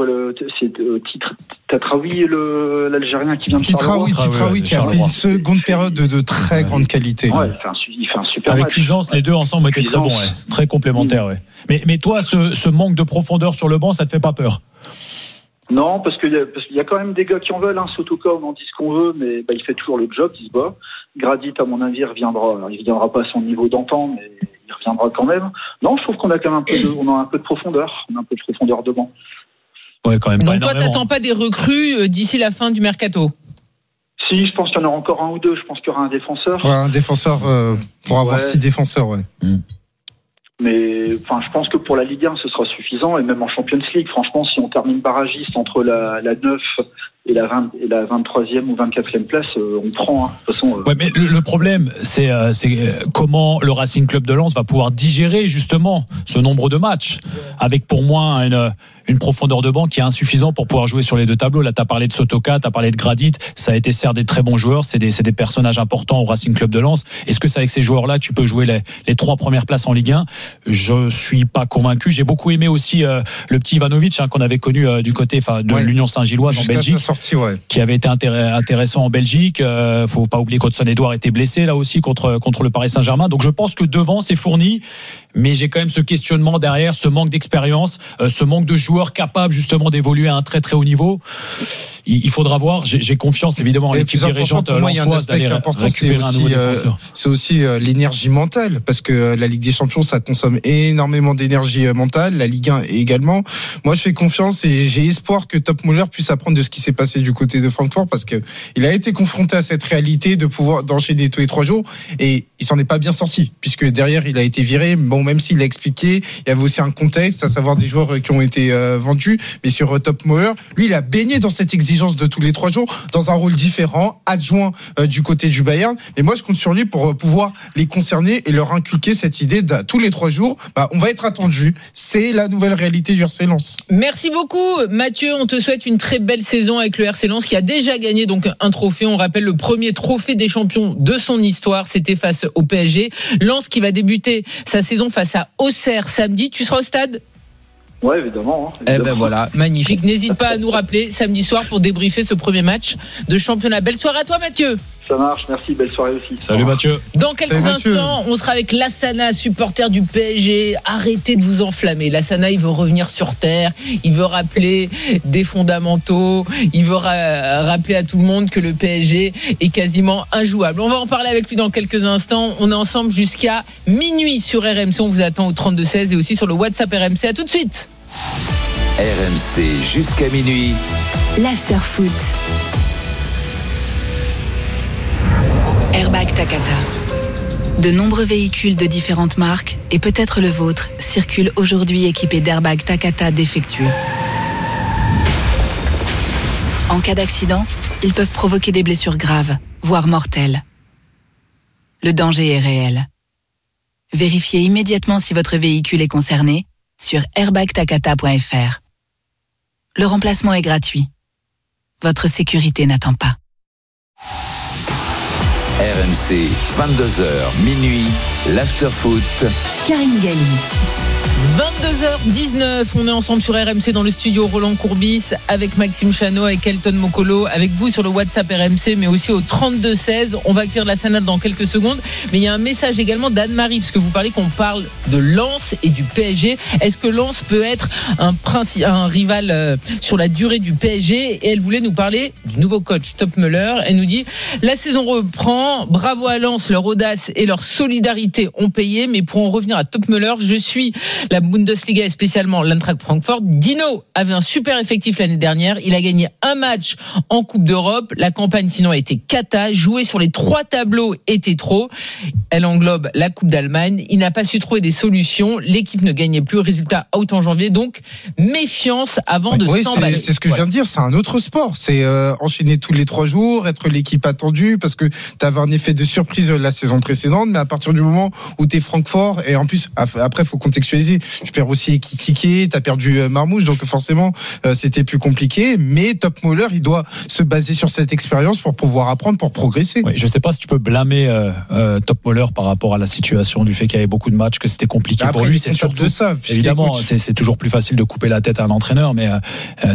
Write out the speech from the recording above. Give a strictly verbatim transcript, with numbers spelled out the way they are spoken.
le, c'est euh, Tatraoui, le l'Algérien qui vient de Titraoui, Titraoui qui a fait une seconde période de, de très ouais. grande qualité. Ouais, il fait un, il fait un super Avec match. Cuisance, les deux ensemble étaient très bons, ouais. Très complémentaires. Ouais. Mais, mais toi, ce, ce manque de profondeur sur le banc, ça te fait pas peur? Non, parce qu'il y a, parce qu'il y a quand même des gars qui en veulent. Hein. Sotoka, on en dit ce qu'on veut, mais bah, il fait toujours le job, il se bat. Gradit, à mon avis, il reviendra. Alors, il reviendra pas à son niveau d'antan, mais il reviendra quand même. Non, je trouve qu'on a quand même un peu de, on a un peu de profondeur. On a un peu de profondeur de banc. Ouais, quand même. Donc toi, t'attends pas des recrues d'ici la fin du mercato? Si, je pense qu'il y en aura encore un ou deux. Je pense qu'il y aura un défenseur. Ouais, un défenseur euh, pour avoir ouais. six défenseurs, ouais. Mm. Mais enfin, je pense que pour la Ligue un, ce sera suffisant. Et même en Champions League, franchement, si on termine barragiste entre la, la neuf et la, vingt, et la vingt-troisième ou vingt-quatrième place, euh, on prend. Hein. De toute façon, euh... ouais, mais le, le problème, c'est, euh, c'est comment le Racing Club de Lens va pouvoir digérer justement ce nombre de matchs, avec pour moi une, une profondeur de banc qui est insuffisante pour pouvoir jouer sur les deux tableaux. Là, tu as parlé de Sotoka, tu as parlé de Gradit. Ça a été certes des très bons joueurs, c'est des, c'est des personnages importants au Racing Club de Lens. Est-ce que c'est avec ces joueurs-là que tu peux jouer les, les trois premières places en Ligue un? Je suis pas convaincu. J'ai beaucoup aimé aussi euh, le petit Ivanovic hein, qu'on avait connu euh, du côté de ouais. l'Union Saint-Gilloise en Belgique. Sortie, ouais. Qui avait été intéressant en Belgique. Euh, faut pas oublier qu'Hudson-Edouard était blessé là aussi contre contre le Paris Saint-Germain. Donc je pense que devant c'est fourni, mais j'ai quand même ce questionnement derrière, ce manque d'expérience, euh, ce manque de joueurs capables justement d'évoluer à un très très haut niveau. Il, il faudra voir. J'ai, j'ai confiance évidemment en l'équipe dirigeante lensoise d'aller récupérer un nouveau défenseur. Euh, c'est aussi euh, l'énergie mentale, parce que euh, la Ligue des Champions ça consomme énormément d'énergie mentale. La Ligue un également. Moi je fais confiance et j'ai espoir que Topmöller puisse apprendre de ce qui s'est passé du côté de Francfort, parce que il a été confronté à cette réalité de pouvoir d'enchaîner tous les trois jours et il s'en est pas bien sorti, puisque derrière il a été viré. Bon, même s'il l'a expliqué, il y avait aussi un contexte, à savoir des joueurs qui ont été euh, vendus. Mais sur euh, Topmöller, lui, il a baigné dans cette exigence de tous les trois jours, dans un rôle différent, adjoint euh, du côté du Bayern. Et moi, je compte sur lui pour euh, pouvoir les concerner et leur inculquer cette idée de tous les trois jours. Bah, on va être attendu. C'est la nouvelle réalité du R C Lens. Merci beaucoup, Mathieu. On te souhaite une très belle saison avec le R C Lens qui a déjà gagné donc un trophée. On rappelle le premier trophée des champions de son histoire. C'était face au P S G. Lens qui va débuter sa saison face à Auxerre samedi. Tu seras au stade ? Ouais, évidemment. Hein, évidemment. Eh ben voilà, magnifique. N'hésite pas à nous rappeler samedi soir pour débriefer ce premier match de championnat. Belle soirée à toi, Mathieu. Ça marche, merci, belle soirée aussi. Salut Mathieu. Dans quelques Salut, instants, on sera avec Lassana, supporter du P S G. Arrêtez de vous enflammer. Lassana, il veut revenir sur terre. Il veut rappeler des fondamentaux. Il veut ra- rappeler à tout le monde que le P S G est quasiment injouable. On va en parler avec lui dans quelques instants. On est ensemble jusqu'à minuit sur R M C. On vous attend au trente-deux seize et aussi sur le WhatsApp R M C. À tout de suite. R M C jusqu'à minuit. L'after-foot. Airbag Takata. De nombreux véhicules de différentes marques, et peut-être le vôtre, circulent aujourd'hui équipés d'airbags Takata défectueux. En cas d'accident, ils peuvent provoquer des blessures graves, voire mortelles. Le danger est réel. Vérifiez immédiatement si votre véhicule est concerné sur airbag takata point f r. Le remplacement est gratuit. Votre sécurité n'attend pas. R M C, vingt-deux heures, minuit, l'after-foot. Karine Galli. vingt-deux heures dix-neuf, on est ensemble sur R M C dans le studio Roland Courbis avec Maxime Chano, avec Elton Mokolo, avec vous sur le WhatsApp R M C, mais aussi au trente-deux seize. On va accueillir la Sanal dans quelques secondes, mais il y a un message également d'Anne-Marie, parce que vous parlez qu'on parle de Lens et du P S G. Est-ce que Lens peut être un, princi- un rival euh, sur la durée du P S G? Et elle voulait nous parler du nouveau coach Topmöller. Elle nous dit: la saison reprend, bravo à Lens, leur audace et leur solidarité ont payé, mais pour en revenir à Topmöller, je suis la Bundesliga et spécialement l'Eintracht Francfort. Dino avait un super effectif l'année dernière. Il a gagné un match en Coupe d'Europe. La campagne sinon a été cata. Jouer sur les trois tableaux était trop. Elle englobe la Coupe d'Allemagne. Il n'a pas su trouver des solutions. L'équipe ne gagnait plus. Résultat out en janvier. Donc méfiance avant de oui, s'emballer. C'est, c'est ce que ouais. je viens de dire. C'est un autre sport. C'est euh, enchaîner tous les trois jours, être l'équipe attendue, parce que tu avais un effet de surprise la saison précédente. Mais à partir du moment où tu es Francfort, et en plus après il faut contextualiser. Je perds aussi Ekitike, t'as perdu Marmouche, donc forcément euh, c'était plus compliqué. Mais Topmöller, il doit se baser sur cette expérience pour pouvoir apprendre, pour progresser. Oui, je sais pas si tu peux blâmer euh, euh, Topmöller par rapport à la situation du fait qu'il y avait beaucoup de matchs, que c'était compliqué après, pour lui. C'est surtout de ça. Évidemment, c'est, c'est toujours plus facile de couper la tête à un entraîneur, mais euh,